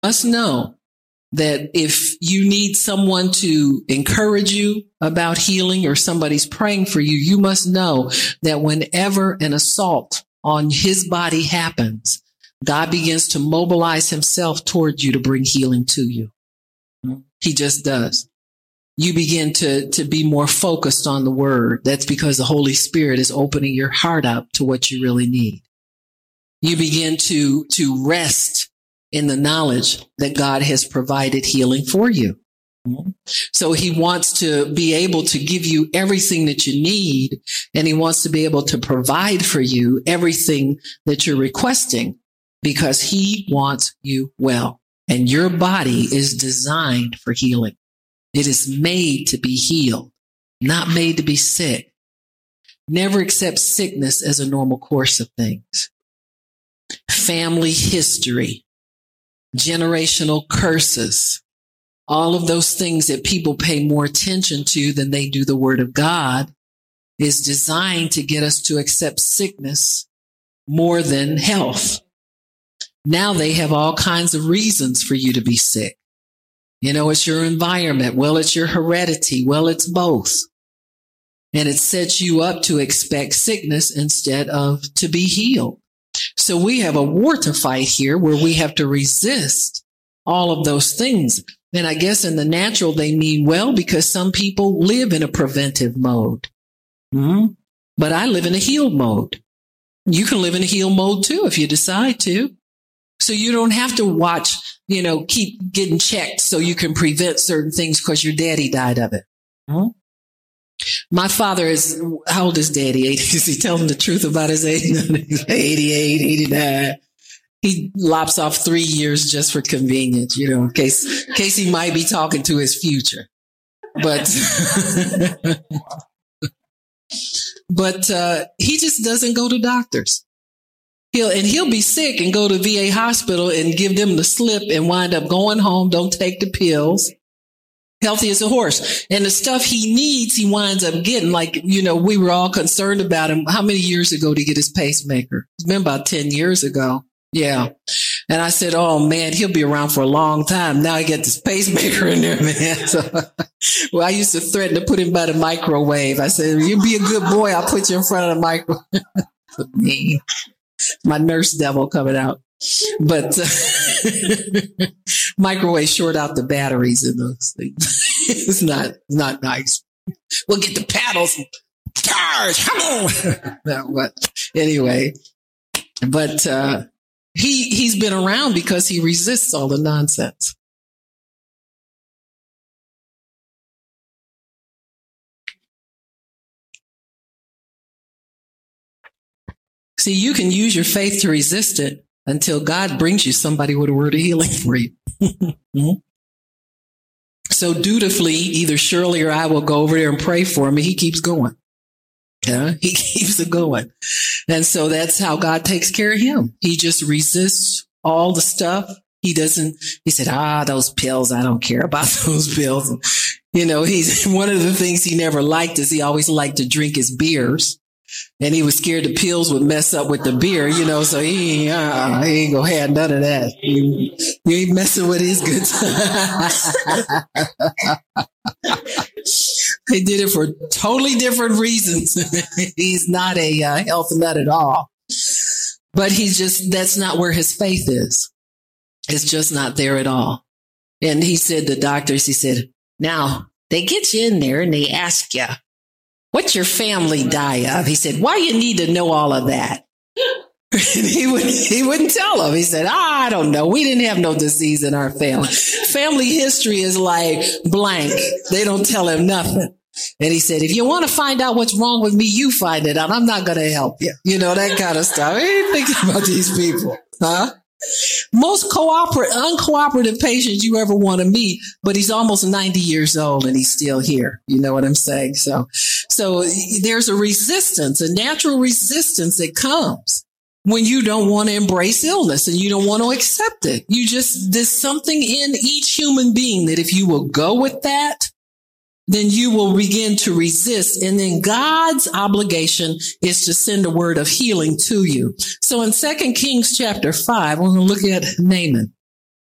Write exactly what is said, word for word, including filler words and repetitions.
must know that if you need someone to encourage you about healing or somebody's praying for you, you must know that whenever an assault on his body happens, God begins to mobilize himself toward you to bring healing to you. He just does. You begin to, to be more focused on the word. That's because the Holy Spirit is opening your heart up to what you really need. You begin to, to rest in the knowledge that God has provided healing for you. So he wants to be able to give you everything that you need, and he wants to be able to provide for you everything that you're requesting, because he wants you well. And your body is designed for healing. It is made to be healed, not made to be sick. Never accept sickness as a normal course of things. Family history, generational curses, all of those things that people pay more attention to than they do the word of God, is designed to get us to accept sickness more than health. Now they have all kinds of reasons for you to be sick. You know, it's your environment. Well, it's your heredity. Well, it's both. And it sets you up to expect sickness instead of to be healed. So we have a war to fight here where we have to resist all of those things. And I guess in the natural, they mean well, because some people live in a preventive mode. Mm-hmm. But I live in a healed mode. You can live in a healed mode too, if you decide to. So you don't have to watch, you know, keep getting checked so you can prevent certain things because your daddy died of it. Mm-hmm. My father is, how old is daddy? Is he telling the truth about his age? eighty-eight, eighty-nine. He lops off three years just for convenience, you know, in case, in case he might be talking to his future. But, but, uh, he just doesn't go to doctors. He'll, and he'll be sick and go to V A hospital and give them the slip and wind up going home, don't take the pills. Healthy as a horse. And the stuff he needs, he winds up getting. Like, you know, we were all concerned about him. How many years ago did he get his pacemaker? It's been about ten years ago. Yeah. And I said, oh man, he'll be around for a long time. Now I get this pacemaker in there, man. So, well, I used to threaten to put him by the microwave. I said, you be a good boy, I'll put you in front of the microwave. Me. My nurse devil coming out. But uh, microwave short out the batteries in those things. It's not, it's not nice. We'll get the paddles. Charge! Come on! No, but anyway, but uh, he he's been around because he resists all the nonsense. See, you can use your faith to resist it until God brings you somebody with a word of healing for you. So dutifully, either Shirley or I will go over there and pray for him, and he keeps going. Yeah, he keeps it going. And so that's how God takes care of him. He just resists all the stuff. He doesn't, he said, ah, those pills, I don't care about those pills. And, you know, he's, one of the things he never liked is he always liked to drink his beers. And he was scared the pills would mess up with the beer, you know, so he, uh, he ain't gonna have none of that. You, you ain't messing with his good time. He did it for totally different reasons. He's not a uh, health nut at all. But he's just, that's not where his faith is. It's just not there at all. And he said to doctors, he said, now, they get you in there and they ask you, what's your family die of? He said, why you need to know all of that? And he would, he wouldn't tell them. He said, ah, I don't know. We didn't have no disease in our family. Family history is like blank. They don't tell him nothing. And he said, if you want to find out what's wrong with me, you find it out. I'm not going to help you. You know, that kind of stuff. I ain't thinking about these people. Huh? Most cooperative, uncooperative patients you ever want to meet, but he's almost ninety years old and he's still here. You know what I'm saying? So, so there's a resistance, a natural resistance that comes when you don't want to embrace illness and you don't want to accept it. You just, there's something in each human being that if you will go with that, then you will begin to resist. And then God's obligation is to send a word of healing to you. So in Second Kings chapter five, we're going to look at Naaman.